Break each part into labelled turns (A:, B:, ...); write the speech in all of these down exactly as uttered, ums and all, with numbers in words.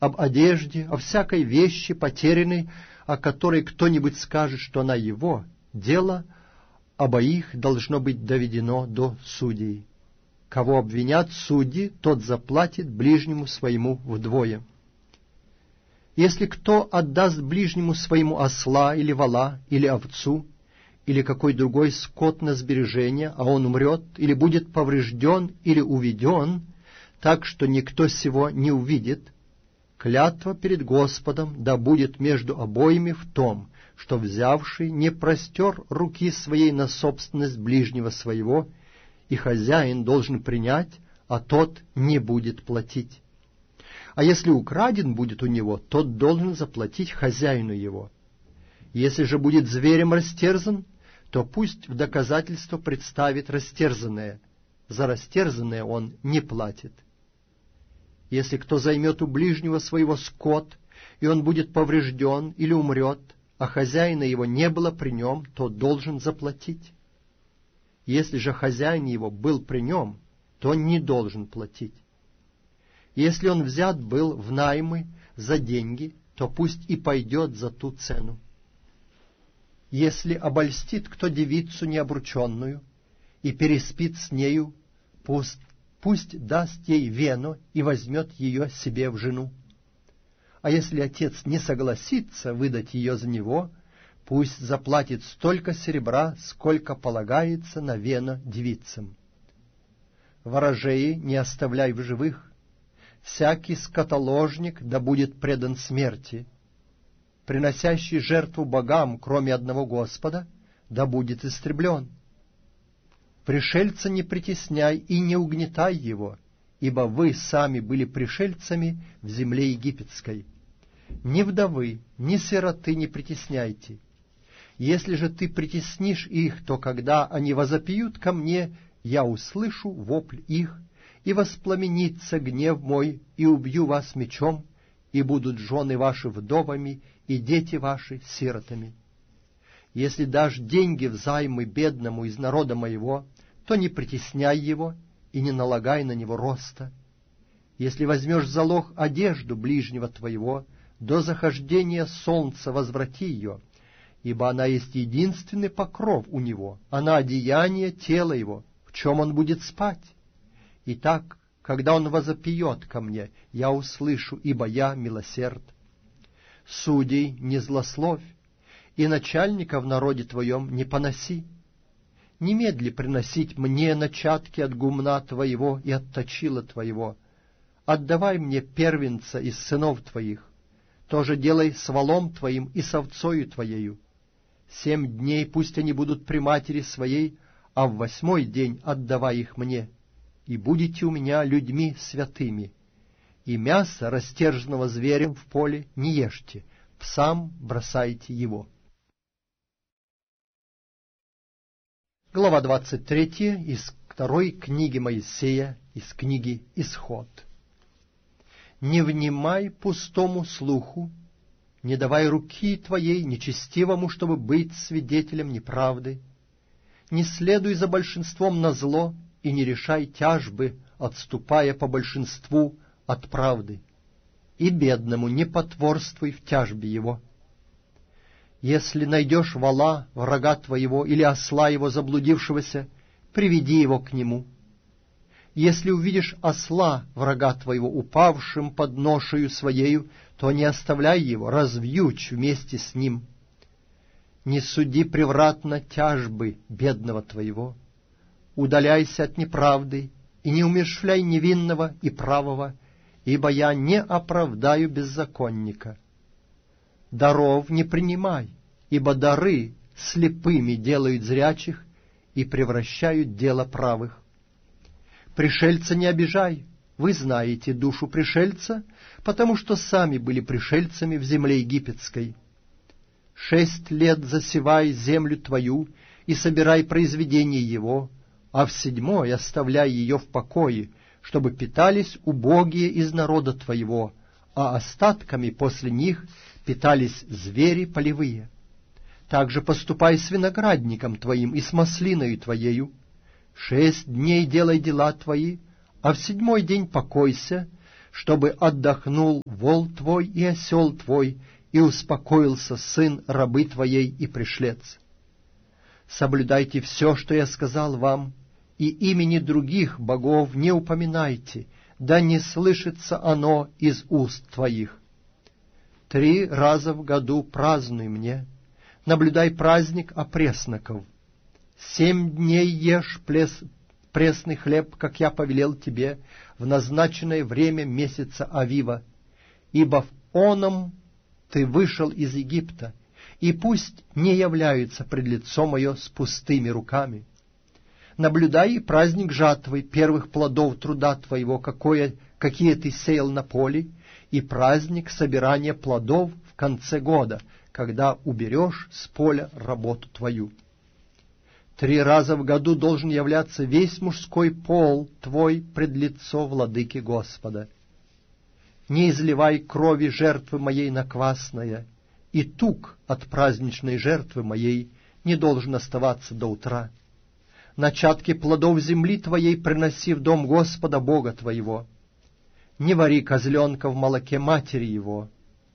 A: об одежде, о всякой вещи потерянной, о которой кто-нибудь скажет, что она его, дело обоих должно быть доведено до судей. Кого обвинят судьи, тот заплатит ближнему своему вдвое. Если кто отдаст ближнему своему осла или вола, или овцу, или какой другой скот на сбережение, а он умрет, или будет поврежден, или уведен, так что никто сего не увидит, клятва перед Господом да будет между обоими в том, что взявший не простер руки своей на собственность ближнего своего, и хозяин должен принять, а тот не будет платить. А если украден будет у него, тот должен заплатить хозяину его. Если же будет зверем растерзан, то пусть в доказательство представит растерзанное. За растерзанное он не платит. Если кто займет у ближнего своего скот, и он будет поврежден или умрет, а хозяина его не было при нем, то должен заплатить. Если же хозяин его был при нем, то не должен платить. Если он взят был в наймы за деньги, то пусть и пойдет за ту цену. Если обольстит кто девицу необрученную и переспит с нею, пусть, пусть даст ей вену и возьмет ее себе в жену. А если отец не согласится выдать ее за него, пусть заплатит столько серебра, сколько полагается на вено девицам. Ворожеи не оставляй в живых, всякий скотоложник да будет предан смерти, приносящий жертву богам, кроме одного Господа, да будет истреблен. Пришельца не притесняй и не угнетай его, ибо вы сами были пришельцами в земле египетской. Ни вдовы, ни сироты не притесняйте. Если же ты притеснишь их, то когда они возопьют ко мне, я услышу вопль их, и воспламенится гнев мой, и убью вас мечом, и будут жены ваши вдовами, и дети ваши сиротами. Если дашь деньги взаймы бедному из народа моего, то не притесняй его и не налагай на него роста. Если возьмешь в залог одежду ближнего твоего, до захождения солнца возврати ее, ибо она есть единственный покров у него, она одеяние тела его, в чем он будет спать. Итак, когда он возопьет ко мне, я услышу, ибо я милосерд. Судей не злословь, и начальника в народе твоем не поноси. Немедли приносить мне начатки от гумна твоего и от точила твоего. Отдавай мне первенца из сынов твоих. Тоже делай с волом твоим и с овцою твоею. Семь дней пусть они будут при матери своей, а в восьмой день отдавай их мне. И будете у меня людьми святыми. И мясо растерженного зверем в поле не ешьте, псам бросайте его. Глава двадцать третья из второй книги Моисея, из книги Исход. Не внимай пустому слуху, не давай руки твоей нечестивому, чтобы быть свидетелем неправды. Не следуй за большинством назло и не решай тяжбы, отступая по большинству от правды. И бедному не потворствуй в тяжбе его. Если найдешь вола, врага твоего, или осла его заблудившегося, приведи его к нему. Если увидишь осла, врага твоего, упавшим под ношею своею, то не оставляй его, развьючь вместе с ним. Не суди превратно тяжбы бедного твоего. Удаляйся от неправды и не умерщвляй невинного и правого, ибо я не оправдаю беззаконника. Даров не принимай, ибо дары слепыми делают зрячих и превращают дело правых. Пришельца не обижай, вы знаете душу пришельца, потому что сами были пришельцами в земле египетской. Шесть лет засевай землю твою и собирай произведение его, а в седьмой оставляй ее в покое, чтобы питались убогие из народа твоего, а остатками после них питались звери полевые. Также поступай с виноградником твоим и с маслиною твоею. Шесть дней делай дела твои, а в седьмой день покойся, чтобы отдохнул вол твой и осел твой, и успокоился сын рабы твоей и пришлец. Соблюдайте все, что я сказал вам, и имени других богов не упоминайте, да не слышится оно из уст твоих. Три раза в году празднуй мне, наблюдай праздник опресноков. Семь дней ешь плес, пресный хлеб, как я повелел тебе, в назначенное время месяца Авива, ибо в оном ты вышел из Египта, и пусть не являются пред лицо мое с пустыми руками. Наблюдай и праздник жатвы первых плодов труда твоего, какое, какие ты сеял на поле, и праздник собирания плодов в конце года, когда уберешь с поля работу твою. Три раза в году должен являться весь мужской пол твой пред лицо владыки Господа. Не изливай крови жертвы моей на квасное, и тук от праздничной жертвы моей не должен оставаться до утра. Начатки плодов земли твоей приноси в дом Господа Бога твоего. Не вари козленка в молоке матери его.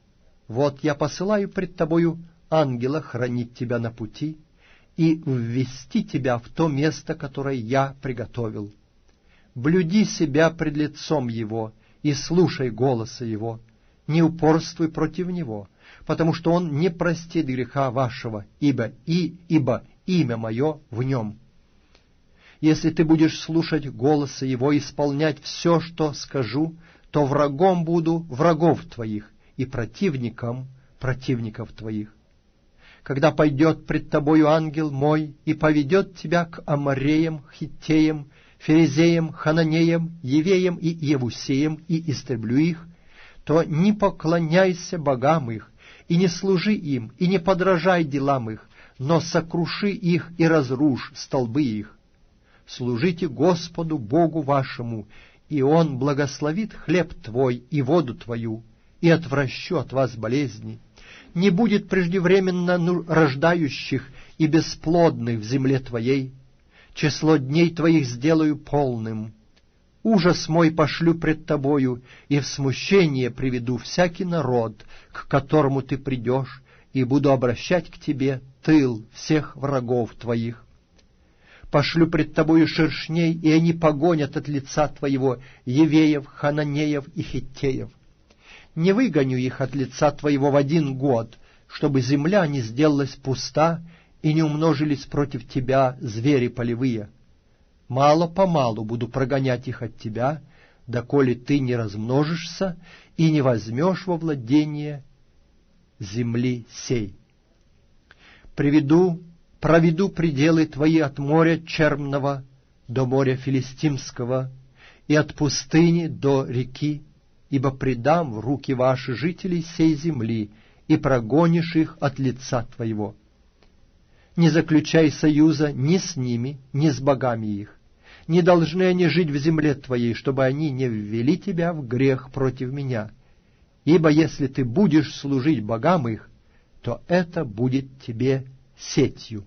A: Вот я посылаю пред тобою ангела хранить тебя на пути и ввести тебя в то место, которое я приготовил. Блюди себя пред лицом его и слушай голоса его. Не упорствуй против него, потому что он не простит греха вашего, ибо и ибо имя мое в нем. Если ты будешь слушать голоса его и исполнять все, что скажу, то врагом буду врагов твоих и противником противников твоих. Когда пойдет пред тобою ангел мой и поведет тебя к Амореям, Хиттеям, Ферезеям, Хананеям, Евеям и Евусеям, и истреблю их, то не поклоняйся богам их, и не служи им, и не подражай делам их, но сокруши их и разрушь столбы их. Служите Господу Богу вашему, и Он благословит хлеб твой и воду твою, и отвращу от вас болезни. Не будет преждевременно рождающих и бесплодных в земле твоей. Число дней твоих сделаю полным. Ужас мой пошлю пред тобою, и в смущение приведу всякий народ, к которому ты придешь, и буду обращать к тебе тыл всех врагов твоих. Пошлю пред тобою шершней, и они погонят от лица твоего Евеев, Хананеев и Хиттеев. Не выгоню их от лица твоего в один год, чтобы земля не сделалась пуста и не умножились против тебя звери полевые. Мало-помалу буду прогонять их от тебя, доколе ты не размножишься и не возьмешь во владение земли сей. Приведу, проведу пределы твои от моря Чермного до моря Филистимского и от пустыни до реки, ибо предам в руки ваши жителей сей земли, и прогонишь их от лица твоего. Не заключай союза ни с ними, ни с богами их. Не должны они жить в земле твоей, чтобы они не ввели тебя в грех против меня. Ибо если ты будешь служить богам их, то это будет тебе сетью.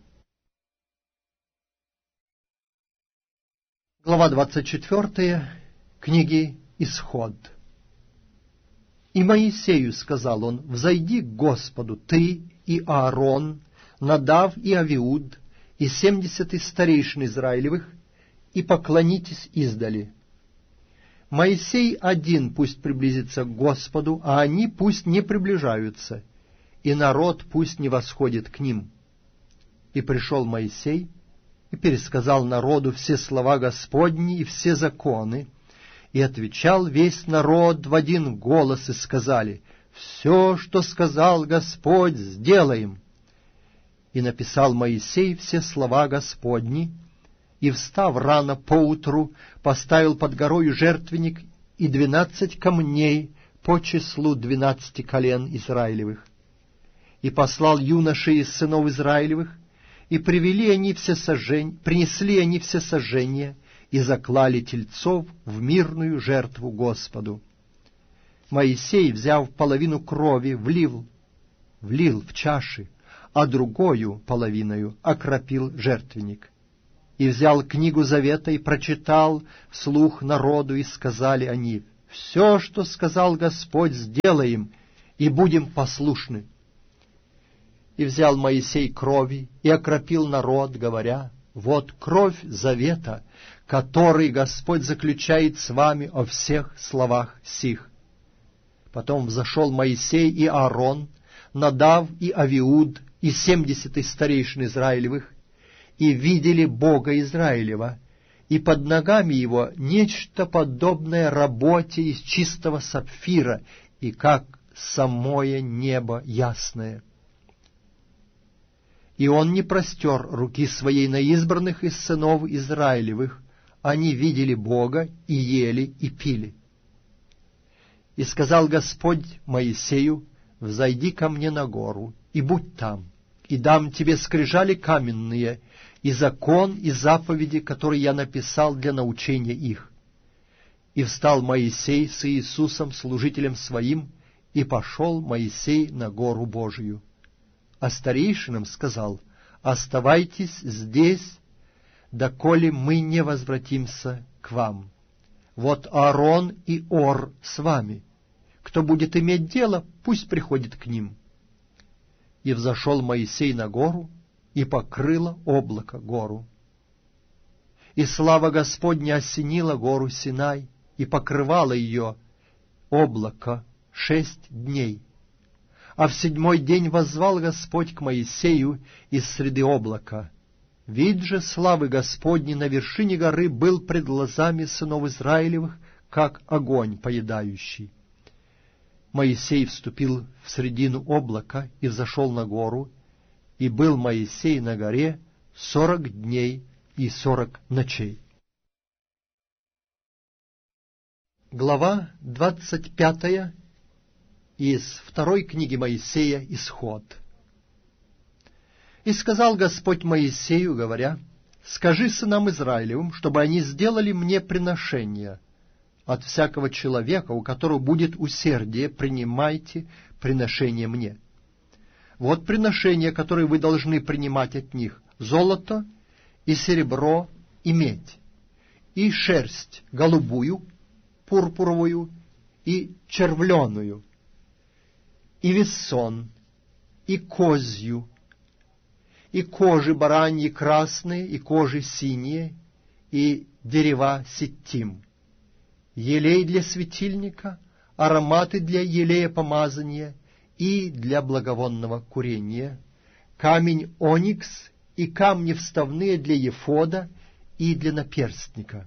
A: Глава двадцать четвёртая книги Исход. «И Моисею сказал он: взойди к Господу, ты и Аарон, Надав и Авиуд, и семьдесят из старейшин Израилевых, и поклонитесь издали. Моисей один пусть приблизится к Господу, а они пусть не приближаются, и народ пусть не восходит к ним». И пришел Моисей и пересказал народу все слова Господни и все законы, и отвечал весь народ в один голос, и сказали: «Все, что сказал Господь, сделаем». И написал Моисей все слова Господни, и, встав рано поутру, поставил под горою жертвенник и двенадцать камней по числу двенадцати колен Израилевых. И послал юношей из сынов Израилевых, и привели они все сожжения, принесли они все сожжения, и заклали тельцов в мирную жертву Господу. Моисей, взяв половину крови, влил, влил в чаши, а другою половиною окропил жертвенник. И взял книгу завета и прочитал вслух народу, и сказали они: Все, что сказал Господь, сделаем, и будем послушны. И взял Моисей крови и окропил народ, говоря: вот кровь завета, который Господь заключает с вами о всех словах сих. Потом взошел Моисей и Аарон, Надав и Авиуд, и семьдесят старейшин Израилевых, и видели Бога Израилева, и под ногами его нечто подобное работе из чистого сапфира, и как самое небо ясное. И он не простер руки своей на избранных из сынов Израилевых, они видели Бога, и ели, и пили. И сказал Господь Моисею: взойди ко мне на гору, и будь там, и дам тебе скрижали каменные, и закон, и заповеди, которые я написал для научения их. И встал Моисей с Иисусом, служителем своим, и пошел Моисей на гору Божию. А старейшинам сказал: оставайтесь здесь, доколе мы не возвратимся к вам. Вот Аарон и Ор с вами. Кто будет иметь дело, пусть приходит к ним. И взошел Моисей на гору, и покрыло облако гору. И слава Господня осенила гору Синай, и покрывало ее облако шесть дней. А в седьмой день воззвал Господь к Моисею из среды облака. Вид же славы Господней на вершине горы был пред глазами сынов Израилевых, как огонь поедающий. Моисей вступил в средину облака и взошел на гору, и был Моисей на горе сорок дней и сорок ночей. Глава двадцать пятая из второй книги Моисея «Исход». «И сказал Господь Моисею, говоря: скажи сынам Израилевым, чтобы они сделали мне приношение. От всякого человека, у которого будет усердие, принимайте приношение мне. Вот приношения, которые вы должны принимать от них: золото и серебро и медь, и шерсть голубую, пурпуровую и червленую, и вессон, и козью, и кожи бараньи красные, и кожи синие, и дерева ситим, елей для светильника, ароматы для елея помазания и для благовонного курения, камень оникс и камни вставные для ефода и для наперстника.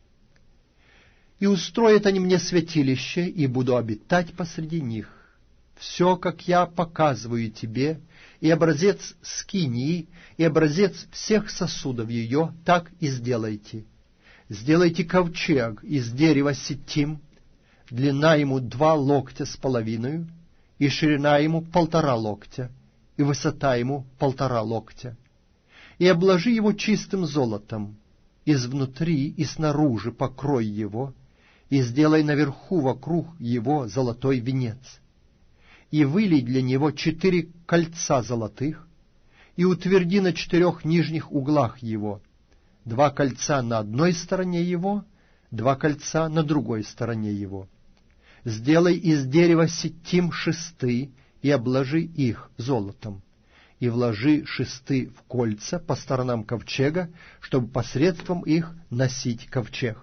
A: И устроят они мне святилище, и буду обитать посреди них. Все, как я показываю тебе, и образец скинии, и образец всех сосудов ее, так и сделайте. Сделайте ковчег из дерева ситим, длина ему два локтя с половиной, и ширина ему полтора локтя, и высота ему полтора локтя. И обложи его чистым золотом, изнутри и снаружи покрой его, и сделай наверху вокруг его золотой венец. И вылей для него четыре кольца золотых, и утверди на четырех нижних углах его, два кольца на одной стороне его, два кольца на другой стороне его. Сделай из дерева ситим шесты, и обложи их золотом, и вложи шесты в кольца по сторонам ковчега, чтобы посредством их носить ковчег.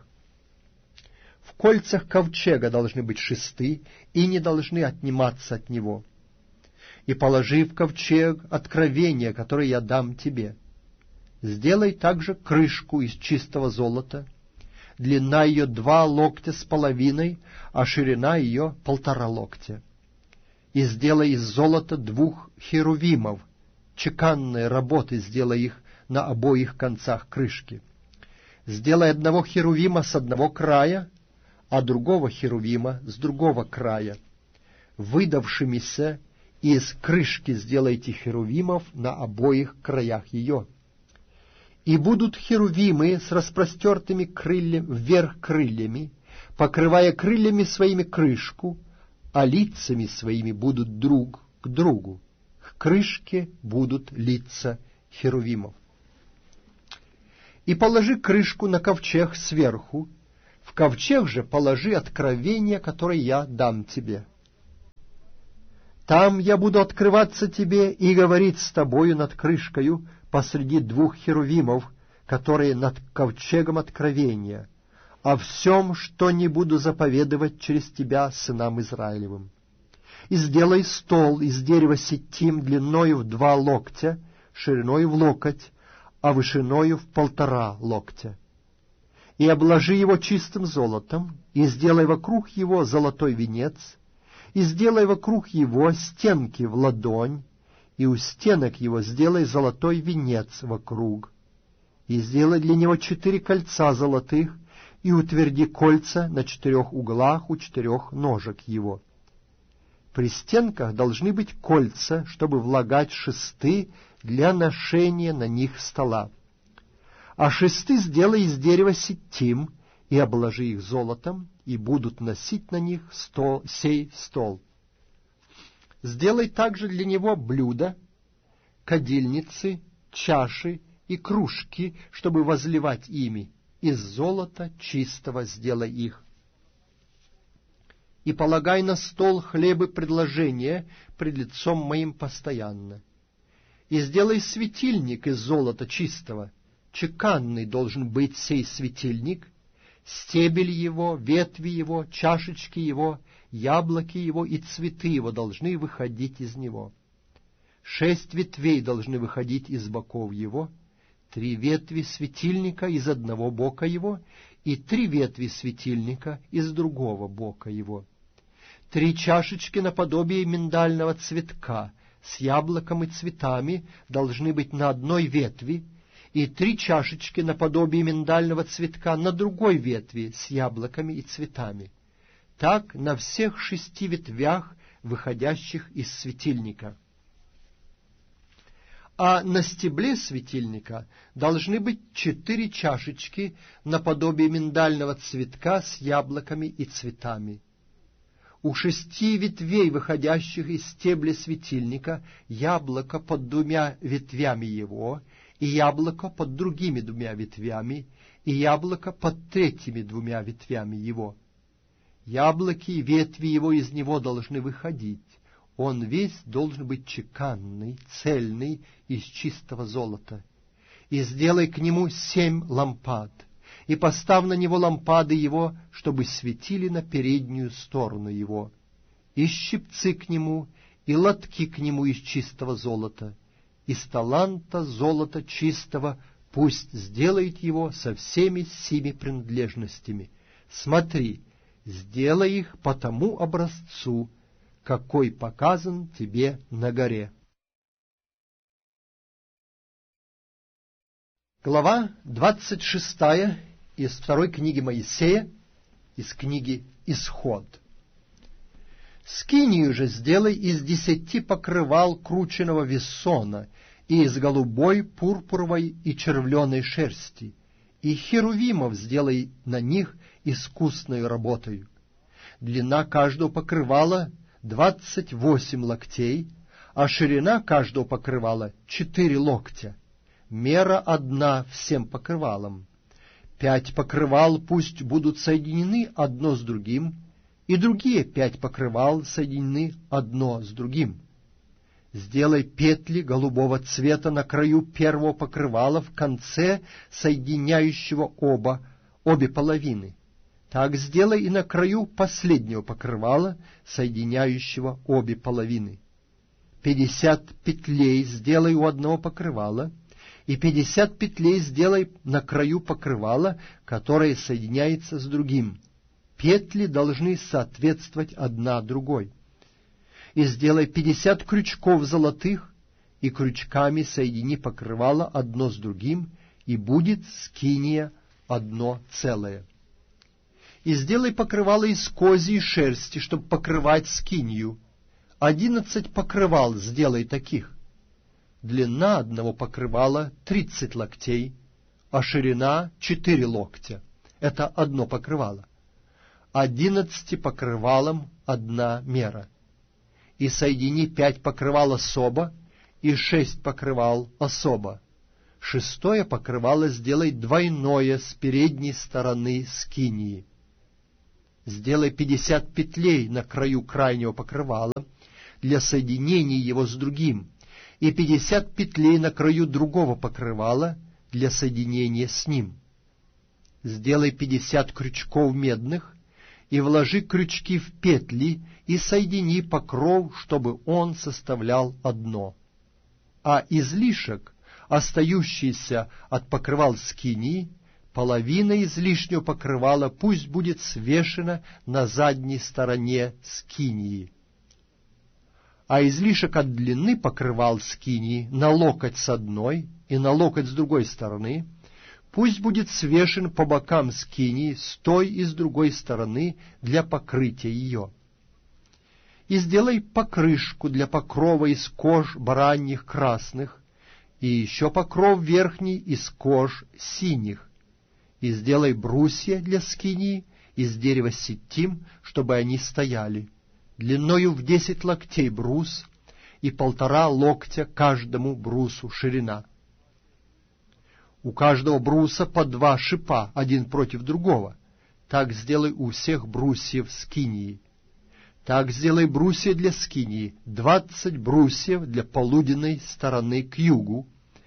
A: В кольцах ковчега должны быть шесты, и не должны отниматься от него. И положи в ковчег откровение, которое я дам тебе. Сделай также крышку из чистого золота, длина ее два локтя с половиной, а ширина ее полтора локтя. И сделай из золота двух херувимов, чеканные работы сделай их на обоих концах крышки. Сделай одного херувима с одного края, а другого херувима с другого края. Выдавшимися из крышки сделайте херувимов на обоих краях ее. И будут херувимы с распростертыми крыльями, вверх крыльями, покрывая крыльями своими крышку, а лицами своими будут друг к другу. К крышке будут лица херувимов. И положи крышку на ковчег сверху, в В ковчег же положи откровение, которое я дам тебе. Там я буду открываться тебе и говорить с тобою над крышкою посреди двух херувимов, которые над ковчегом откровения, о всем, что не буду заповедовать через тебя сынам Израилевым. И сделай стол из дерева ситим длиною в два локтя, шириною в локоть, а вышиною в полтора локтя. И обложи его чистым золотом, и сделай вокруг его золотой венец, и сделай вокруг его стенки в ладонь, и у стенок его сделай золотой венец вокруг. И сделай для него четыре кольца золотых, и утверди кольца на четырех углах у четырех ножек его. При стенках должны быть кольца, чтобы влагать шесты для ношения на них стола. А шесты сделай из дерева ситим, и обложи их золотом, и будут носить на них стол, сей стол. Сделай также для него блюда, кадильницы, чаши и кружки, чтобы возливать ими. Из золота чистого сделай их. И полагай на стол хлебы предложения пред лицом моим постоянно. И сделай светильник из золота чистого. Чеканный должен быть сей светильник, стебель его, ветви его, чашечки его, яблоки его и цветы его должны выходить из него. Шесть ветвей должны выходить из боков его, три ветви светильника из одного бока его и три ветви светильника из другого бока его. Три чашечки наподобие миндального цветка с яблоком и цветами должны быть на одной ветви, и три чашечки наподобие миндального цветка на другой ветви с яблоками и цветами. Так на всех шести ветвях, выходящих из светильника. А на стебле светильника должны быть четыре чашечки наподобие миндального цветка с яблоками и цветами. У шести ветвей, выходящих из стебля светильника, яблоко под двумя ветвями его, и яблоко под другими двумя ветвями, и яблоко под третьими двумя ветвями его. Яблоки и ветви его из него должны выходить. Он весь должен быть чеканный, цельный, из чистого золота. И сделай к нему семь лампад, и поставь на него лампады его, чтобы светили на переднюю сторону его, и щипцы к нему, и лотки к нему из чистого золота. Из таланта золота чистого пусть сделает его со всеми семи принадлежностями. Смотри, сделай их по тому образцу, какой показан тебе на горе. Глава двадцать шестая из второй книги Моисея, из книги «Исход». Скинию же сделай из десяти покрывал крученого вессона и из голубой, пурпуровой и червленой шерсти, и херувимов сделай на них искусной работою. Длина каждого покрывала двадцать восемь локтей, а ширина каждого покрывала четыре локтя. Мера одна всем покрывалам. Пять покрывал пусть будут соединены одно с другим, и другие пять покрывал соединены одно с другим. Сделай петли голубого цвета на краю первого покрывала в конце соединяющего оба, обе половины. Так сделай и на краю последнего покрывала, соединяющего обе половины. Пятьдесят петлей сделай у одного покрывала, и пятьдесят петлей сделай на краю покрывала, которое соединяется с другим. Петли должны соответствовать одна другой. И сделай пятьдесят крючков золотых, и крючками соедини покрывало одно с другим, и будет скиния одно целое. И сделай покрывало из козьей шерсти, чтобы покрывать скинию. Одиннадцать покрывал сделай таких. Длина одного покрывала тридцать локтей, а ширина четыре локтя. Это одно покрывало. Одиннадцати покрывалам одна мера. И соедини пять покрывал особо, и шесть покрывал особо. Шестое покрывало сделай двойное с передней стороны скинии. сделай пятьдесят петлей на краю крайнего покрывала для соединения его с другим, и пятьдесят петлей на краю другого покрывала для соединения с ним. Сделай пятьдесят крючков медных, и вложи крючки в петли, и соедини покров, чтобы он составлял одно. А излишек, остающийся от покрывал скинии, половина излишнего покрывала пусть будет свешена на задней стороне скинии. А излишек от длины покрывал скинии на локоть с одной и на локоть с другой стороны пусть будет свешен по бокам скинии с той и с другой стороны для покрытия ее. И сделай покрышку для покрова из кож бараньих красных, и еще покров верхний из кож синих, и сделай брусья для скинии из дерева ситим, чтобы они стояли, длиною в десять локтей брус, и полтора локтя каждому брусу ширина. У каждого бруса по два шипа, один против другого. Так сделай у всех брусьев скинии. Так сделай брусья для скинии, двадцать брусьев для полуденной стороны к югу,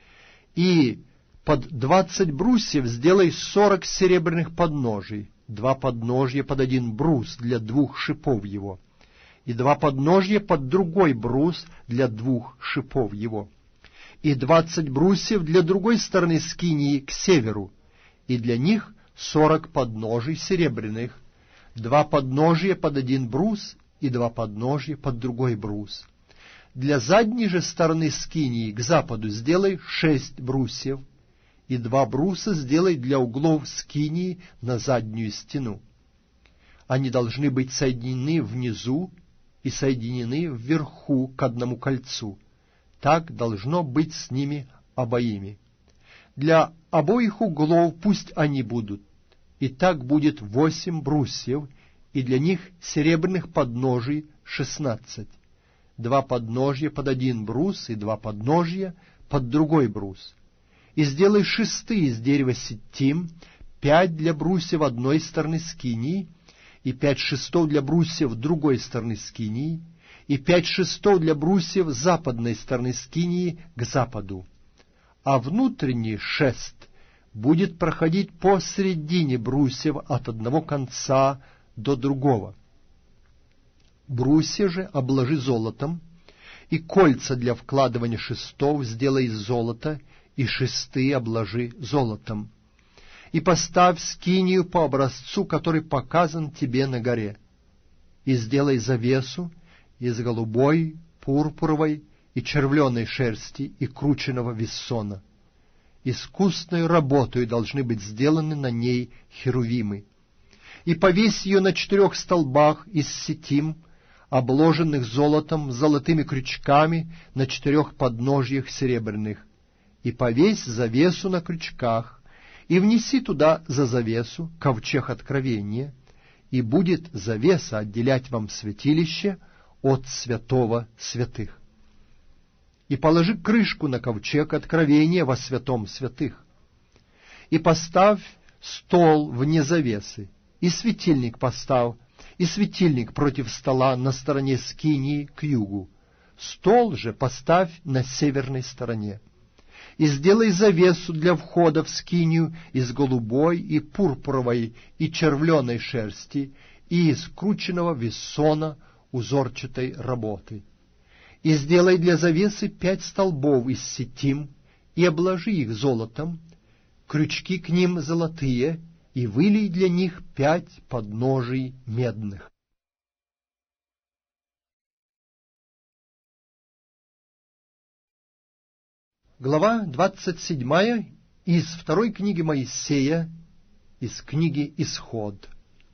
A: и под двадцать брусьев сделай сорок серебряных подножий, два подножья под один брус для двух шипов его, и два подножья под другой брус для двух шипов его, и двадцать брусьев для другой стороны скинии к северу, и для них сорок подножий серебряных, два подножия под один брус и два подножия под другой брус. Для задней же стороны скинии к западу сделай шесть брусьев, и два бруса сделай для углов скинии на заднюю стену. Они должны быть соединены внизу и соединены вверху к одному кольцу. Так должно быть с ними обоими. Для обоих углов пусть они будут, и так будет восемь брусьев, и для них серебряных подножий шестнадцать. Два подножья под один брус и два подножья под другой брус. И сделай шесты из дерева ситим, пять для брусьев одной стороны скинии, и пять шестов для брусьев другой стороны скинии, и пять шестов для брусьев западной стороны скинии к западу. А внутренний шест будет проходить посредине брусьев от одного конца до другого. Брусья же обложи золотом, и кольца для вкладывания шестов сделай из золота, и шесты обложи золотом. И поставь скинию по образцу, который показан тебе на горе. И сделай завесу из голубой, пурпуровой и червленой шерсти и крученого виссона. Искусной работой должны быть сделаны на ней херувимы. И повесь ее на четырех столбах из ситим, обложенных золотом, с золотыми крючками на четырех подножьях серебряных. И повесь завесу на крючках, и внеси туда за завесу ковчег откровения, и будет завеса отделять вам святилище от святого святых. И положи крышку на ковчег откровения во святом святых. И поставь стол вне завесы, и светильник поставь, и светильник против стола на стороне скинии к югу. Стол же поставь на северной стороне. И сделай завесу для входа в скинию из голубой и пурпуровой и червленой шерсти и из крученного виссона узорчатой работы. И сделай для завесы пять столбов из ситим, и обложи их золотом, крючки к ним золотые, и вылей для них пять подножий медных. Глава двадцать седьмая из второй книги Моисея, из книги Исход.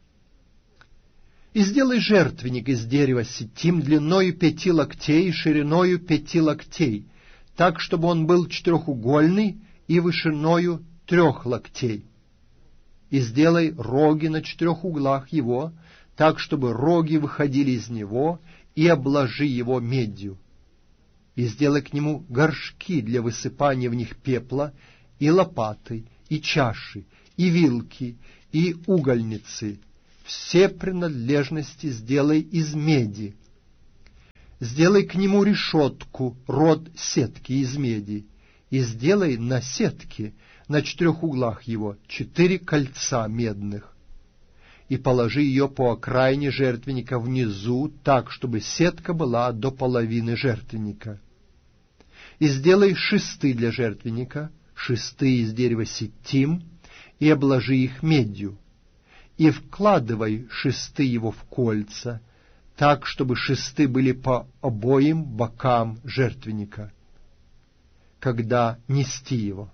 A: «И сделай жертвенник из дерева ситим длиною пяти локтей и шириною пяти локтей, так, чтобы он был четырехугольный и вышиною трех локтей. И сделай роги на четырех углах его, так, чтобы роги выходили из него, и обложи его медью. И сделай к нему горшки для высыпания в них пепла, и лопаты, и чаши, и вилки, и угольницы, все принадлежности сделай из меди. Сделай к нему решетку, род сетки из меди, и сделай на сетке, на четырех углах его, четыре кольца медных, и положи ее по окраине жертвенника внизу, так, чтобы сетка была до половины жертвенника. И сделай шесты для жертвенника, шесты из дерева ситим, и обложи их медью, и вкладывай шесты его в кольца, так, чтобы шесты были по обоим бокам жертвенника, когда нести его.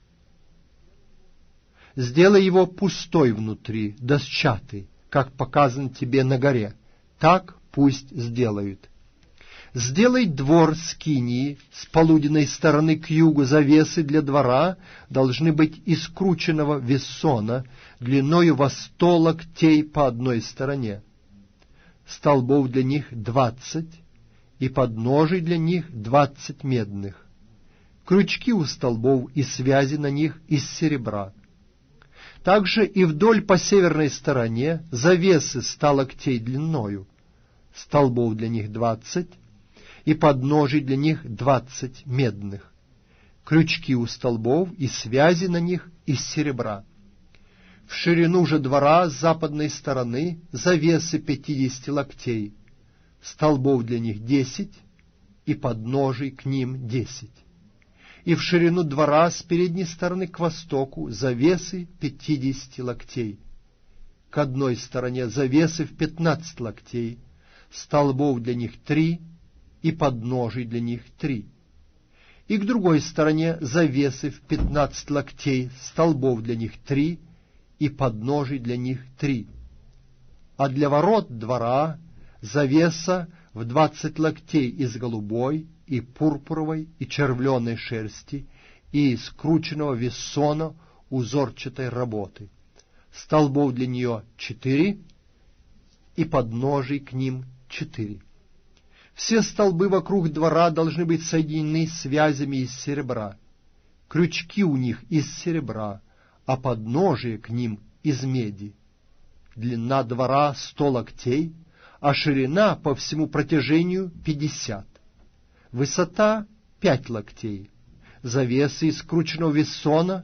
A: Сделай его пустой внутри, досчатый, как показан тебе на горе. Так пусть сделают. Сделай двор скинии с полуденной стороны к югу. Завесы для двора должны быть из крученного вессона, длиною во сто локтей по одной стороне. Столбов для них двадцать, и подножий для них двадцать медных. Крючки у столбов и связи на них из серебра. Также и вдоль по северной стороне завесы ста локтей длиною. Столбов для них двадцать, и подножий для них двадцать медных. Крючки у столбов и связи на них из серебра. В ширину же двора с западной стороны завесы пятидесяти локтей, столбов для них десять, и подножий к ним десять. И в ширину двора с передней стороны к востоку завесы пятидесяти локтей. К одной стороне завесы в пятнадцать локтей, столбов для них три, и подножий для них три. И к другой стороне завесы в пятнадцать локтей, столбов для них три, и подножий для них три. А для ворот двора завеса в двадцать локтей из голубой, и пурпуровой, и червленой шерсти, и из крученного вессона узорчатой работы. Столбов для нее четыре, и подножий к ним четыре. Все столбы вокруг двора должны быть соединены связями из серебра. Крючки у них из серебра, а подножие к ним из меди. Длина двора сто локтей, а ширина по всему протяжению пятьдесят. Высота пять локтей. Завесы из крученного вессона,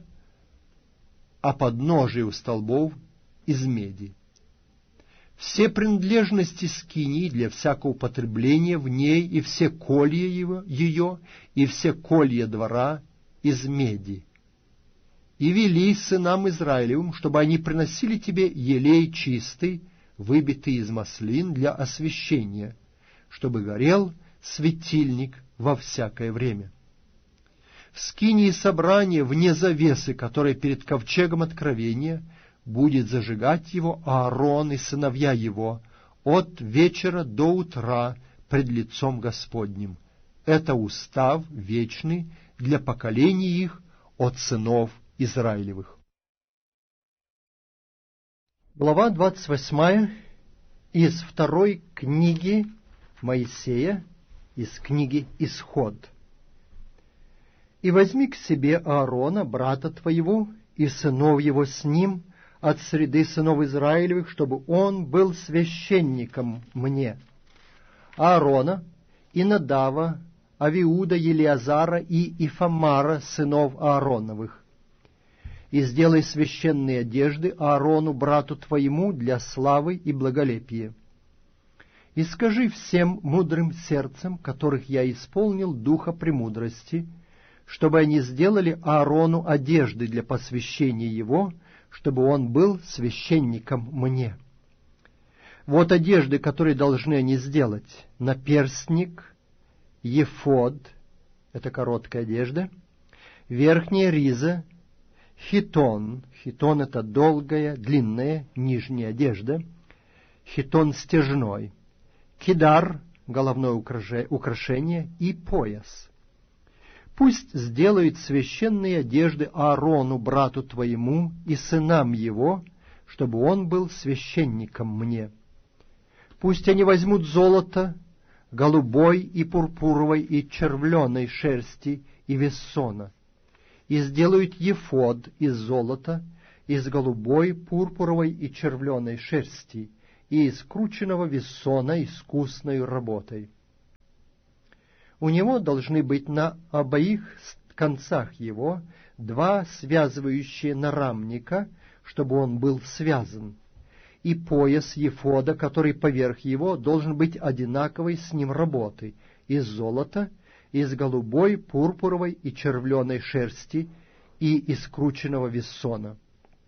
A: а подножие у столбов из меди. Все принадлежности скинии для всякого употребления в ней, и все колья его, ее, и все колья двора из меди. И вели сынам Израилевым, чтобы они приносили тебе елей чистый, выбитый из маслин для освящения, чтобы горел светильник во всякое время. В скинии собрания вне завесы, которая перед ковчегом откровения, будет зажигать его Аарон и сыновья его от вечера до утра пред лицом Господним. Это устав вечный для поколений их от сынов Израилевых. Глава двадцать восьмая из второй книги Моисея, из книги Исход. «И возьми к себе Аарона, брата твоего, и сынов его с ним, от среды сынов Израилевых, чтобы он был священником мне. Аарона, и Надава, Авиуда, Елиазара и Ифамара, сынов Аароновых. И сделай священные одежды Аарону, брату твоему, для славы и благолепия. И скажи всем мудрым сердцем, которых я исполнил духа премудрости, чтобы они сделали Аарону одежды для посвящения его, чтобы он был священником мне. Вот одежды, которые должны они сделать: наперстник, ефод, это короткая одежда, верхняя риза, хитон, хитон — это долгая, длинная, нижняя одежда, хитон стяжной, кидар, головное украшение, и пояс. Пусть сделают священные одежды Аарону, брату твоему, и сынам его, чтобы он был священником мне. Пусть они возьмут золото, голубой и пурпуровой и червленой шерсти и вессона, и сделают ефод из золота, из голубой, пурпуровой и червленой шерсти и из крученного вессона искусной работой. У него должны быть на обоих концах его два связывающие нарамника, чтобы он был связан, и пояс ефода, который поверх его, должен быть одинаковой с ним работы, из золота, из голубой, пурпуровой и червленой шерсти и из крученного вессона.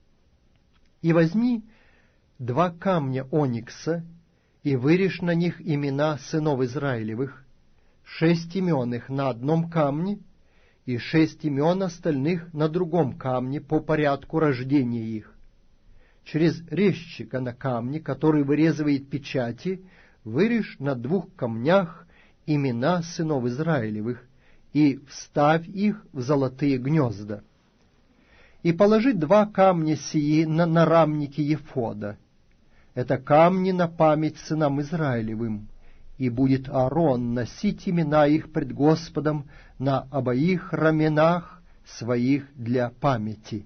A: И возьми два камня оникса, и вырежь на них имена сынов Израилевых, шесть имен их на одном камне, и шесть имен остальных на другом камне по порядку рождения их. Через резчика на камне, который вырезывает печати, вырежь на двух камнях имена сынов Израилевых, и вставь их в золотые гнезда. И положи два камня сии на нарамники ефода. Это камни на память сынам Израилевым, и будет Аарон носить имена их пред Господом на обоих раменах своих для памяти.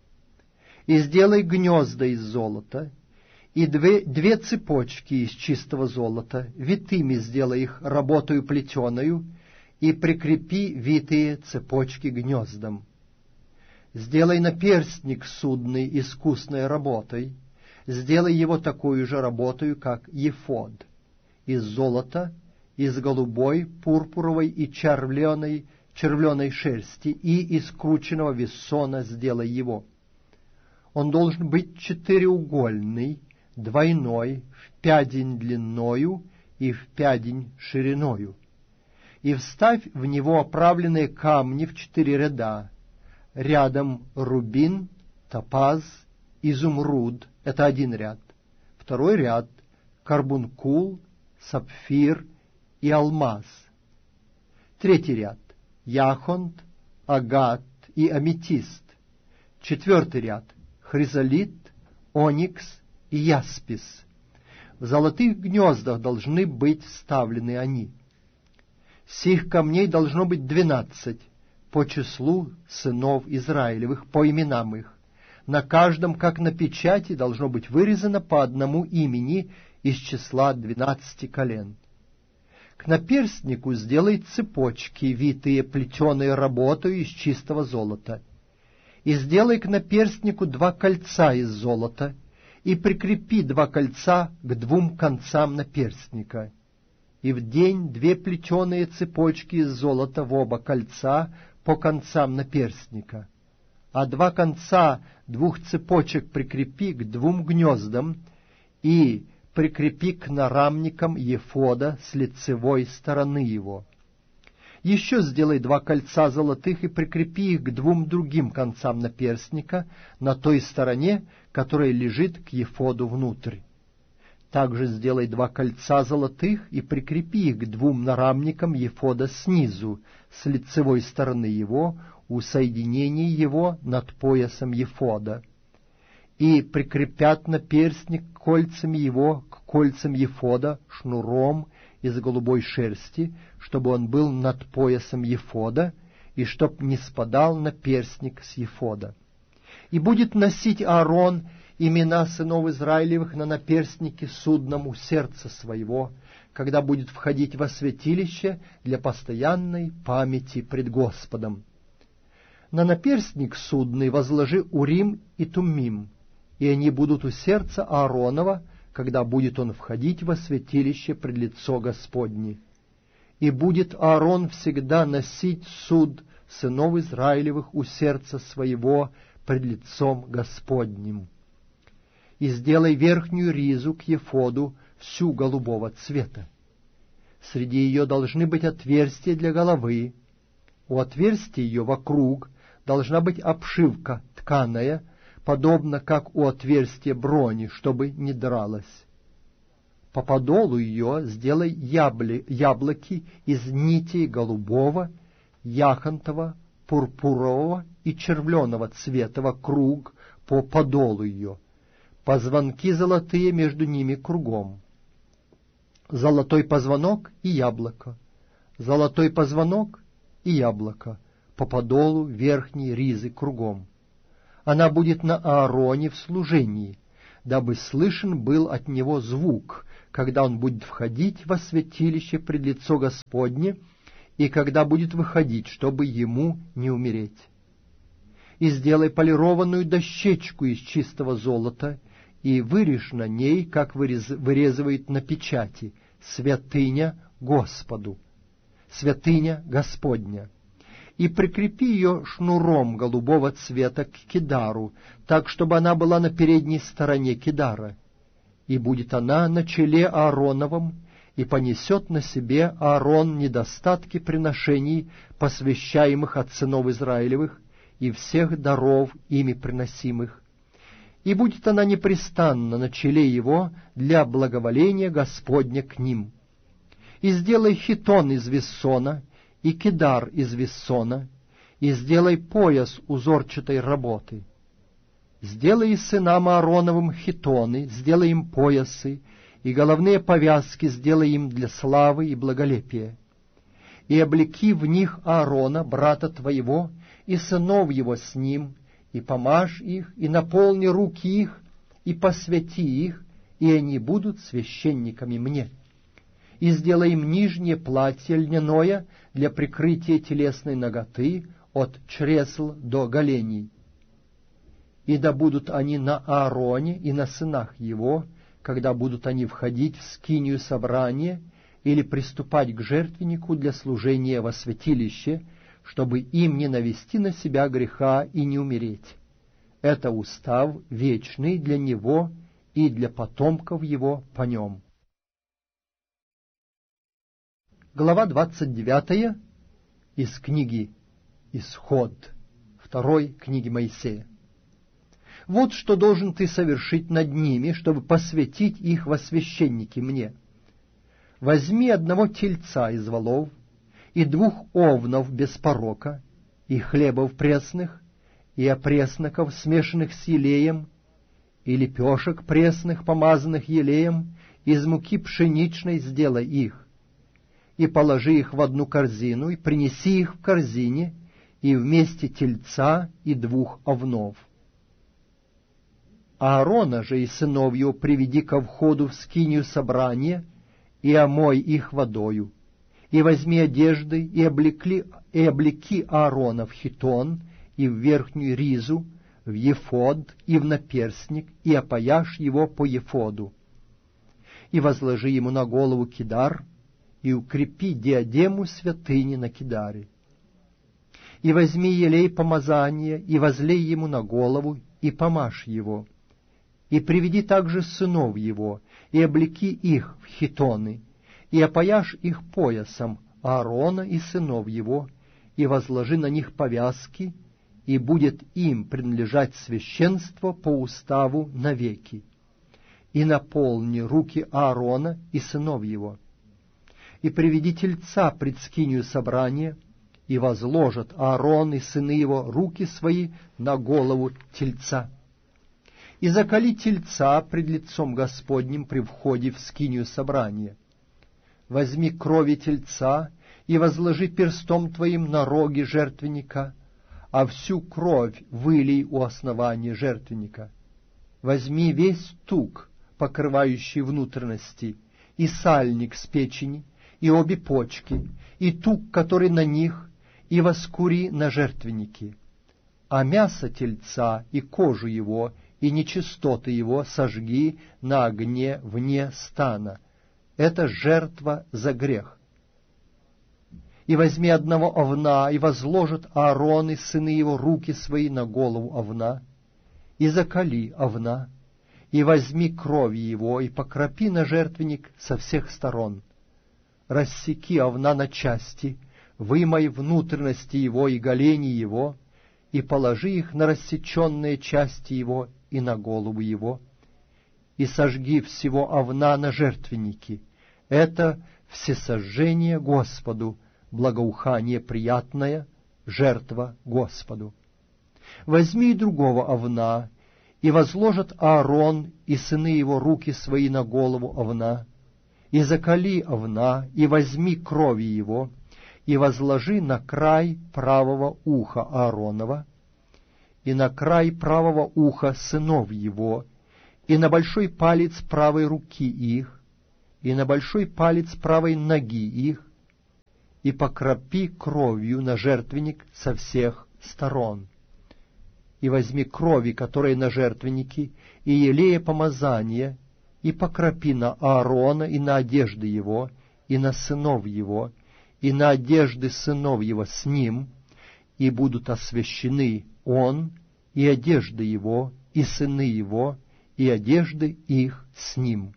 A: И сделай гнезда из золота, и две, две цепочки из чистого золота, витыми сделай их работою плетеною, и прикрепи витые цепочки гнездам. Сделай наперстник судный искусной работой, сделай его такую же работою, как ефод, из золота, из голубой, пурпуровой и червленой, червленой шерсти, и из крученного вессона сделай его. Он должен быть четыреугольный, двойной, в пядень длинною и в пядень шириною. И вставь в него оправленные камни в четыре ряда, рядом рубин, топаз, изумруд — это один ряд, второй ряд — карбункул, сапфир и алмаз, третий ряд — яхонт, агат и аметист, четвертый ряд — хризолит, оникс и яспис. В золотых гнездах должны быть вставлены они. Сих камней должно быть двенадцать по числу сынов Израилевых, по именам их. На каждом, как на печати, должно быть вырезано по одному имени из числа двенадцати колен. К наперстнику сделай цепочки, витые плетеной работой из чистого золота. И сделай к наперстнику два кольца из золота, и прикрепи два кольца к двум концам наперстника. И в день две плетеные цепочки из золота в оба кольца по концам наперстника, а два конца двух цепочек прикрепи к двум гнездам и прикрепи к нарамникам ефода с лицевой стороны его. Еще сделай два кольца золотых и прикрепи их к двум другим концам наперстника на той стороне, которая лежит к ефоду внутрь. Также сделай два кольца золотых и прикрепи их к двум нарамникам ефода снизу, с лицевой стороны его, у соединения его над поясом ефода. И прикрепят наперстник кольцами его к кольцам ефода шнуром из голубой шерсти, чтобы он был над поясом ефода, и чтоб не спадал наперстник с ефода. И будет носить Аарон имена сынов Израилевых на наперстнике судном у сердца своего, когда будет входить во святилище для постоянной памяти пред Господом. На наперстник судный возложи Урим и Туммим, и они будут у сердца Ааронова, когда будет он входить во святилище пред лицо Господне. И будет Аарон всегда носить суд сынов Израилевых у сердца своего пред лицом Господним. И сделай верхнюю ризу к ефоду всю голубого цвета. Среди ее должны быть отверстия для головы. У отверстия ее вокруг должна быть обшивка тканая, подобно как у отверстия брони, чтобы не дралась. По подолу ее сделай ябли, яблоки из нитей голубого, яхонтового, пурпурового и червленого цвета вокруг по подолу ее, позвонки золотые между ними кругом. Золотой позвонок и яблоко, золотой позвонок и яблоко по подолу верхней ризы кругом. Она будет на Аароне в служении, дабы слышен был от него звук, когда он будет входить во святилище пред лицо Господне, и когда будет выходить, чтобы ему не умереть. И сделай полированную дощечку из чистого золота, и вырежь на ней, как вырез... вырезывает на печати, святыня Господу, святыня Господня. И прикрепи ее шнуром голубого цвета к кидару, так, чтобы она была на передней стороне кидара. И будет она на челе Аароновом, и понесет на себе Аарон недостатки приношений, посвящаемых от сынов Израилевых, и всех даров ими приносимых. И будет она непрестанно на челе его для благоволения Господня к ним. И сделай хитон из вессона, и кидар из вессона, и сделай пояс узорчатой работы. Сделай и сынам Аароновым хитоны, сделай им поясы, и головные повязки сделай им для славы и благолепия. И облеки в них Аарона, брата твоего, и сынов его с ним, и помажь их, и наполни руки их, и посвяти их, и они будут священниками мне. И сделай им нижнее платье льняное для прикрытия телесной наготы от чресл до голеней. И да будут они на Аароне и на сынах его, когда будут они входить в скинию собрания или приступать к жертвеннику для служения во святилище, чтобы им не навести на себя греха и не умереть. Это устав вечный для него и для потомков его по нем. Глава двадцать девятая из книги «Исход», второй книги Моисея. «Вот что должен ты совершить над ними, чтобы посвятить их во священники мне. Возьми одного тельца из волов, и двух овнов без порока, и хлебов пресных, и опресноков, смешанных с елеем, и лепешек пресных, помазанных елеем, из муки пшеничной сделай их, и положи их в одну корзину, и принеси их в корзине, и вместе тельца и двух овнов. Аарона же и сынов его приведи ко входу в скинию собрания, и омой их водою. И возьми одежды, и облекли, и облеки Аарона в хитон, и в верхнюю ризу, в ефод, и в наперстник, и опояшь его по ефоду. И возложи ему на голову кидар, и укрепи диадему святыни на кидаре. И возьми елей помазания, и возлей ему на голову, и помажь его. И приведи также сынов его, и облеки их в хитоны, и опояшь их поясом Аарона и сынов его, и возложи на них повязки, и будет им принадлежать священство по уставу навеки. И наполни руки Аарона и сынов его. И приведи тельца пред скинию собрания, и возложат Аарон и сыны его руки свои на голову тельца. И заколи тельца пред лицом Господним при входе в скинию собрания. Возьми крови тельца и возложи перстом твоим на роги жертвенника, а всю кровь вылей у основания жертвенника. Возьми весь тук, покрывающий внутренности, и сальник с печени, и обе почки, и тук, который на них, и воскури на жертвеннике. А мясо тельца и кожу его, и нечистоты его сожги на огне вне стана. Это жертва за грех. И возьми одного овна, и возложат Аарон и сыны его руки свои на голову овна, и заколи овна, и возьми крови его, и покропи на жертвенник со всех сторон. Рассеки овна на части, вымой внутренности его и голени его, и положи их на рассеченные части его и на голову его, и сожги всего овна на жертвеннике. Это всесожжение Господу, благоухание приятное, жертва Господу. Возьми и другого овна, и возложат Аарон и сыны его руки свои на голову овна, и заколи овна, и возьми крови его, и возложи на край правого уха Ааронова, и на край правого уха сынов его, и на большой палец правой руки их, и на большой палец правой ноги их, и покропи кровью на жертвенник со всех сторон. И возьми крови, которые на жертвеннике, и елея помазания, и покропи на Аарона и на одежды его, и на сынов его, и на одежды сынов его с ним, и будут освящены он, и одежды его, и сыны его, и одежды их с ним.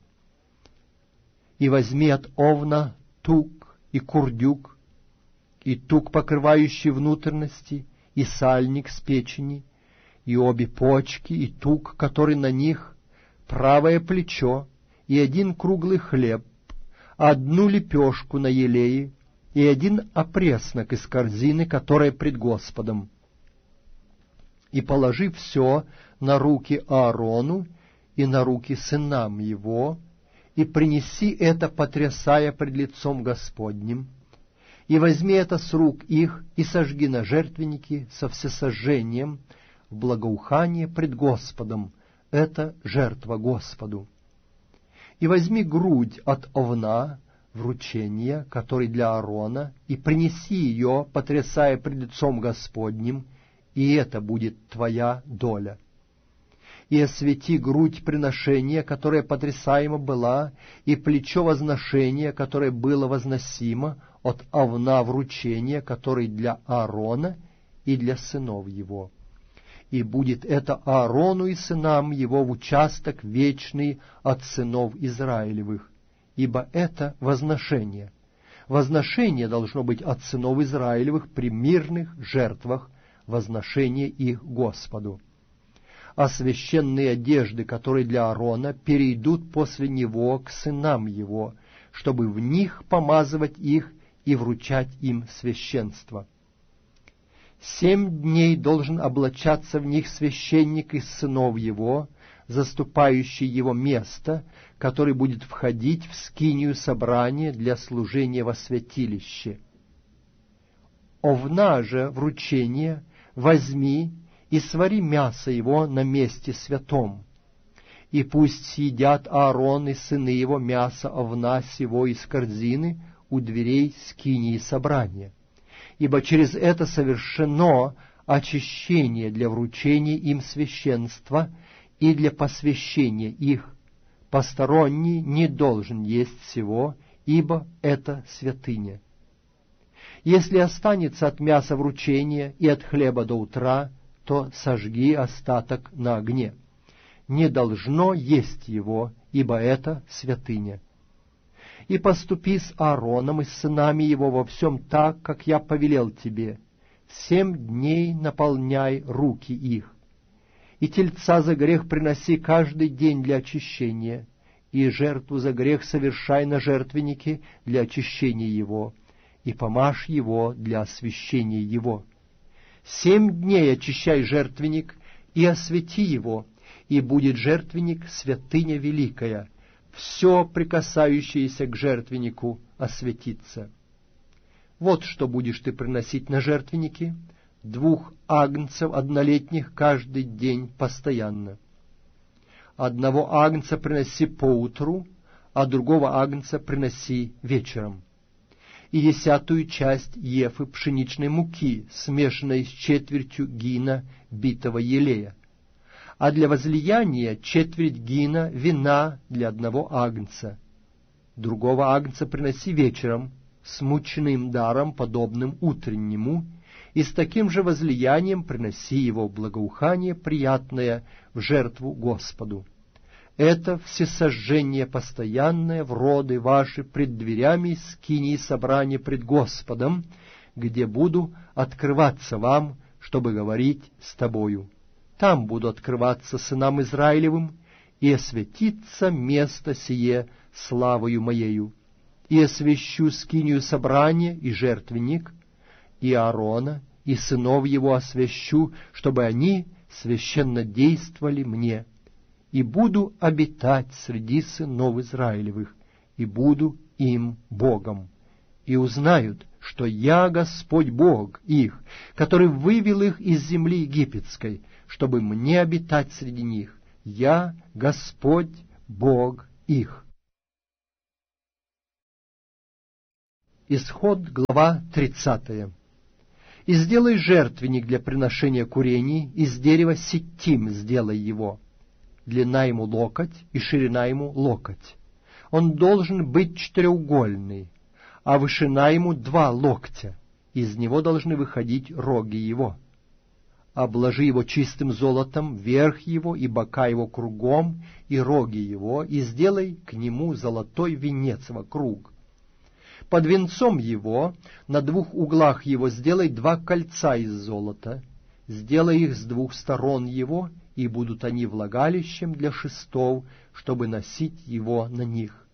A: И возьми от овна тук и курдюк, и тук, покрывающий внутренности, и сальник с печени, и обе почки, и тук, который на них, правое плечо, и один круглый хлеб, одну лепешку на елее, и один опреснок из корзины, которая пред Господом. И положи все на руки Аарону и на руки сынам его, и принеси это, потрясая пред лицом Господним, и возьми это с рук их, и сожги на жертвеннике со всесожжением в благоухание пред Господом, это жертва Господу. И возьми грудь от овна, вручения, который для Аарона, и принеси ее, потрясая пред лицом Господним, и это будет твоя доля. И освети грудь приношения, которая потрясаема была, и плечо возношения, которое было возносимо, от овна вручения, который для Аарона и для сынов его. И будет это Аарону и сынам его в участок вечный от сынов Израилевых, ибо это возношение. Возношение должно быть от сынов Израилевых при мирных жертвах, возношение их Господу. А священные одежды, которые для Аарона, перейдут после него к сынам его, чтобы в них помазывать их и вручать им священство. Семь дней должен облачаться в них священник из сынов его, заступающий его место, который будет входить в скинию собрания для служения во святилище. Овна же вручение возьми и свари мясо его на месте святом, и пусть съедят Аарон и сыны его мясо овна сего из корзины у дверей скинии собрания, ибо через это совершено очищение для вручения им священства и для посвящения их. Посторонний не должен есть всего, ибо это святыня. Если останется от мяса вручения и от хлеба до утра, то сожги остаток на огне. Не должно есть его, ибо это святыня. И поступи с Аароном и с сынами его во всем так, как я повелел тебе. Семь дней наполняй руки их. И тельца за грех приноси каждый день для очищения, и жертву за грех совершай на жертвеннике для очищения его, и помажь его для освящения его. Семь дней очищай жертвенник и освети его, и будет жертвенник святыня великая. Все, прикасающееся к жертвеннику, осветится. Вот что будешь ты приносить на жертвенники: двух агнцев однолетних каждый день постоянно. Одного агнца приноси поутру, а другого агнца приноси вечером. И десятую часть ефы пшеничной муки, смешанной с четвертью гина битого елея. А для возлияния четверть гина вина для одного агнца. Другого агнца приноси вечером с мучным даром, подобным утреннему, и с таким же возлиянием приноси его в благоухание приятное в жертву Господу. Это всесожжение постоянное в роды ваши пред дверями скинии собрания пред Господом, где буду открываться вам, чтобы говорить с тобою. Там буду открываться сынам Израилевым, и осветится место сие славою моею, и освящу скинию собрания и жертвенник, и Аарона, и сынов его освящу, чтобы они священно действовали мне, и буду обитать среди сынов Израилевых, и буду им Богом, и узнают, что я Господь Бог их, который вывел их из земли египетской, чтобы мне обитать среди них. Я Господь Бог их». Исход, глава тридцатая. «И сделай жертвенник для приношения курений, из дерева ситим сделай его. Длина ему локоть и ширина ему локоть. Он должен быть четыреугольный, а вышина ему два локтя. Из него должны выходить роги его. Обложи его чистым золотом, верх его и бока его кругом, и роги его, и сделай к нему золотой венец вокруг. Под венцом его, на двух углах его, сделай два кольца из золота, сделай их с двух сторон его, и будут они влагалищем для шестов, чтобы носить его на них.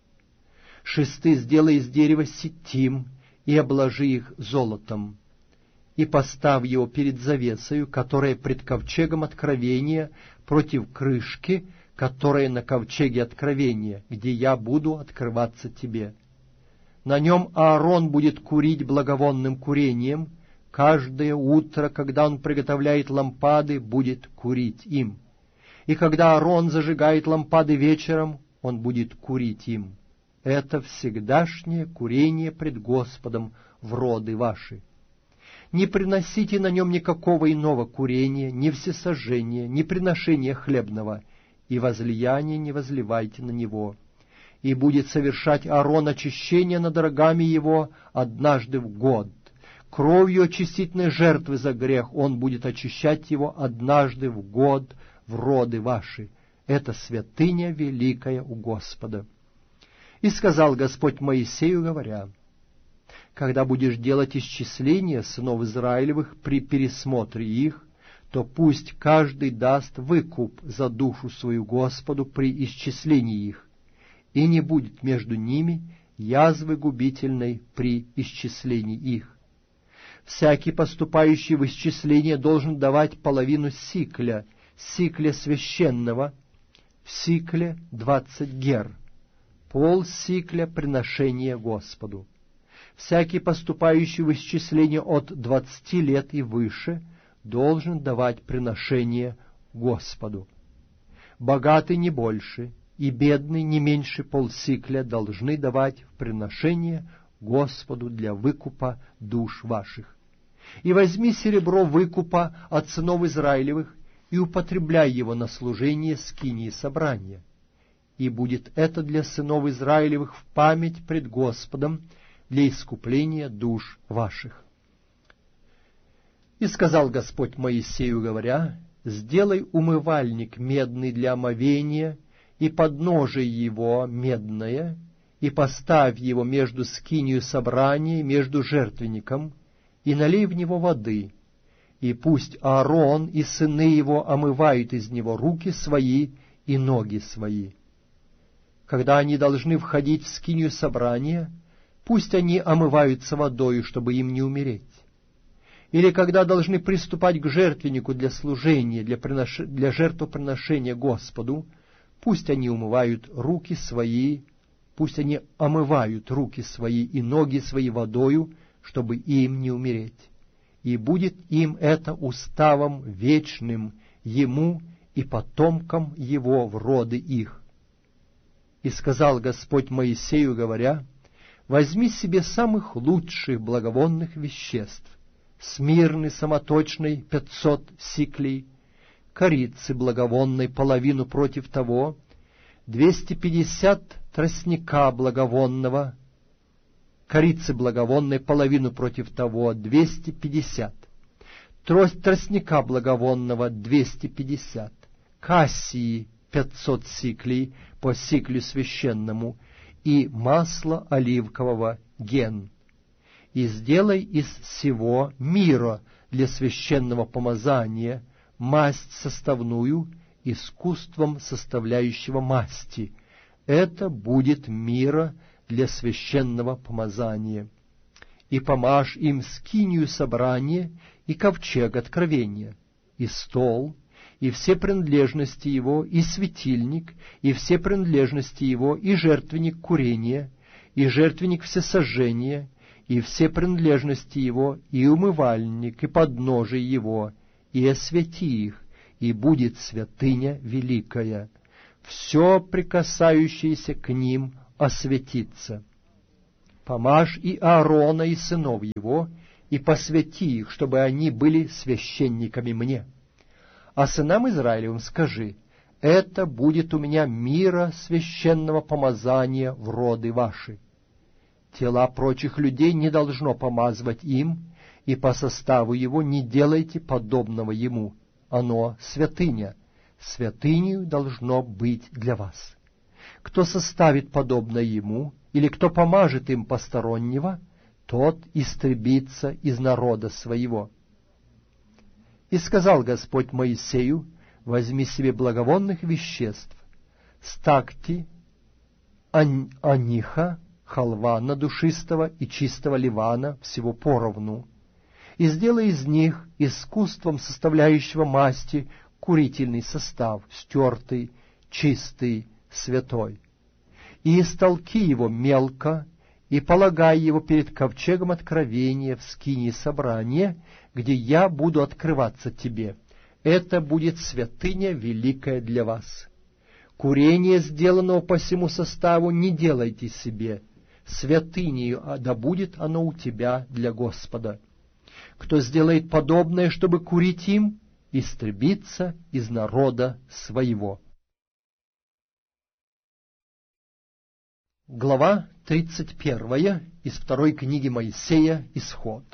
A: Шесты сделай из дерева ситим, и обложи их золотом. И поставь его перед завесою, которая пред ковчегом откровения, против крышки, которая на ковчеге откровения, где я буду открываться тебе. На нем Аарон будет курить благовонным курением, каждое утро, когда он приготовляет лампады, будет курить им. И когда Аарон зажигает лампады вечером, он будет курить им. Это всегдашнее курение пред Господом в роды ваши. Не приносите на нем никакого иного курения, ни всесожжения, ни приношения хлебного, и возлияния не возливайте на него. И будет совершать Аарон очищение над рогами его однажды в год. Кровью очистительной жертвы за грех он будет очищать его однажды в год в роды ваши. Это святыня великая у Господа. И сказал Господь Моисею, говоря: когда будешь делать исчисление сынов Израилевых при пересмотре их, то пусть каждый даст выкуп за душу свою Господу при исчислении их, и не будет между ними язвы губительной при исчислении их. Всякий, поступающий в исчисление, должен давать половину сикля, сикля священного, в сикле двадцать гер, пол сикля приношения Господу. Всякий, поступающий в исчисление от двадцати лет и выше, должен давать приношение Господу. Богатый не больше, и бедный не меньше полсикля должны давать в приношение Господу для выкупа душ ваших. И возьми серебро выкупа от сынов Израилевых и употребляй его на служение скинии собрания. И будет это для сынов Израилевых в память пред Господом для искупления душ ваших. И сказал Господь Моисею, говоря: сделай умывальник медный для омовения, и подножие его медное, и поставь его между скинию собрания, между жертвенником, и налей в него воды, и пусть Аарон и сыны его омывают из него руки свои и ноги свои. Когда они должны входить в скинию собрания, пусть они омываются водою, чтобы им не умереть. Или когда должны приступать к жертвеннику для служения, для, принош... для жертвоприношения Господу, пусть они умывают руки свои, пусть они омывают руки свои и ноги свои водою, чтобы им не умереть. И будет им это уставом вечным, ему и потомкам его в роды их. И сказал Господь Моисею, говоря: возьми себе самых лучших благовонных веществ, смирны самоточной пятьсот сиклей, корицы благовонной половину против того, двести пятьдесят тростника благовонного, корицы благовонной половину против того, двести пятьдесят, тростника благовонного двести пятьдесят, кассии пятьсот сиклей по сиклю священному, и масло оливкового ген. И сделай из всего мира для священного помазания масть составную, искусством составляющего масти. Это будет мира для священного помазания. И помажь им скинию собрания и ковчег откровения, и стол, и все принадлежности его, и светильник, и все принадлежности его, и жертвенник курения, и жертвенник всесожжения, и все принадлежности его, и умывальник, и подножие его, и освети их, и будет святыня великая. Все прикасающееся к ним осветится. Помажь и Аарона, и сынов его, и посвяти их, чтобы они были священниками мне. А сынам Израилевым скажи: это будет у меня мира священного помазания в роды ваши. Тела прочих людей не должно помазывать им, и по составу его не делайте подобного ему. Оно святыня, святынею должно быть для вас. Кто составит подобное ему, или кто помажет им постороннего, тот истребится из народа своего. И сказал Господь Моисею: возьми себе благовонных веществ, стакти, ань, аниха, халвана душистого и чистого ливана, всего поровну, и сделай из них искусством составляющего масти курительный состав, стертый, чистый, святой. И истолки его мелко, и полагай его перед ковчегом откровения в скинии собрания, где я буду открываться тебе. Это будет святыня великая для вас. Курение, сделанного по всему составу, не делайте себе. Святынею да будет оно у тебя для Господа. Кто сделает подобное, чтобы курить им, истребится из народа своего. Глава тридцать первая из второй книги Моисея, Исход.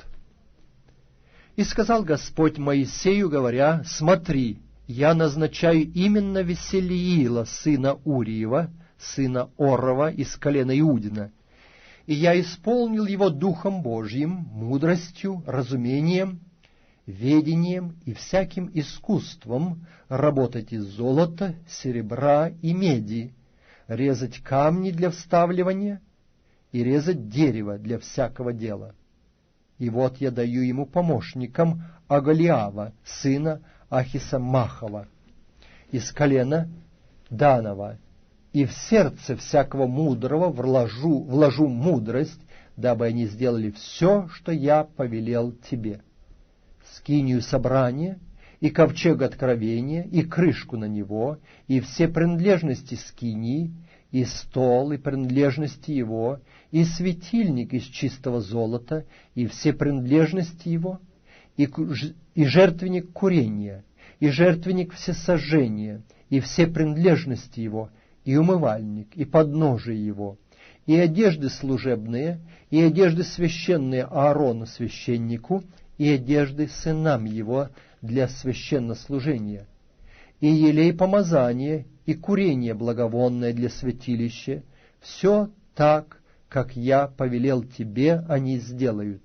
A: И сказал Господь Моисею, говоря: смотри, я назначаю именно Веселиила, сына Уриева, сына Орова, из колена Иудина, и я исполнил его Духом Божьим, мудростью, разумением, ведением и всяким искусством работать из золота, серебра и меди, резать камни для вставливания и резать дерево для всякого дела. И вот я даю ему помощником Агалиава, сына Ахисамахова, из колена Данова, и в сердце всякого мудрого вложу, вложу мудрость, дабы они сделали все, что я повелел тебе. Скинию собрания, и ковчег откровения, и крышку на него, и все принадлежности скинии, и стол, и принадлежности его, и светильник из чистого золота, и все принадлежности его, и, и жертвенник курения, и жертвенник всесожжения, и все принадлежности его, и умывальник, и подножие его, и одежды служебные, и одежды священные Аарону священнику, и одежды сынам его для священнослужения, и елей помазания, и курение благовонное для святилища, все так, как я повелел тебе, они сделают.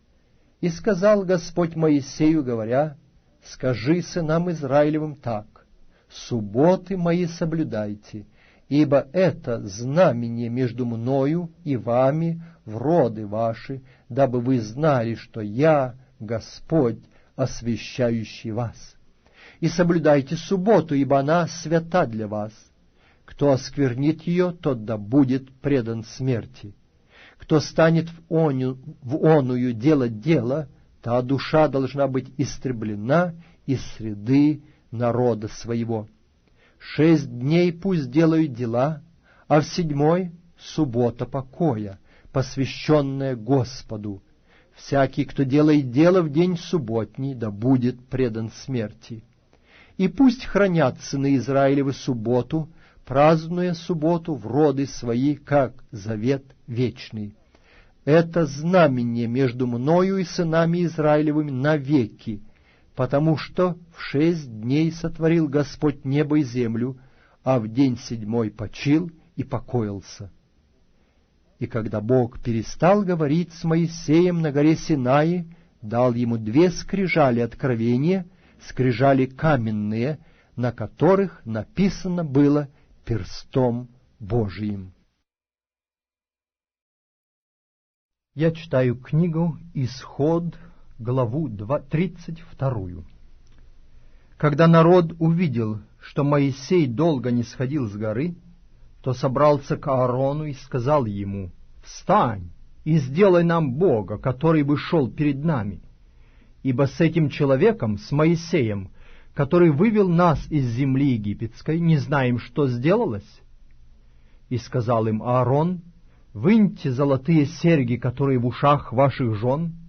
A: И сказал Господь Моисею, говоря: скажи сынам Израилевым так: субботы мои соблюдайте, ибо это знамение между мною и вами в роды ваши, дабы вы знали, что я Господь, освящающий вас. И соблюдайте субботу, ибо она свята для вас. Кто осквернит ее, тот да будет предан смерти. Кто станет в, оню, в оную делать дело, та душа должна быть истреблена из среды народа своего. Шесть дней пусть делают дела, а в седьмой — суббота покоя, посвященная Господу. Всякий, кто делает дело в день субботний, да будет предан смерти. И пусть хранят сыны Израилевы субботу, празднуя субботу в роды свои, как завет вечный. Это знамение между мною и сынами Израилевыми навеки, потому что в шесть дней сотворил Господь небо и землю, а в день седьмой почил и покоился. И когда Бог перестал говорить с Моисеем на горе Синай, дал ему две скрижали откровения, скрижали каменные, на которых написано было перстом Божиим. Я читаю книгу «Исход», главу тридцать вторую. Когда народ увидел, что Моисей долго не сходил с горы, то собрался к Аарону и сказал ему: «Встань,
B: и сделай нам Бога, который бы шел перед нами. Ибо с этим человеком, с Моисеем, который вывел нас из земли египетской, не знаем, что сделалось». И сказал им Аарон: «Выньте золотые серьги, которые в ушах ваших жен,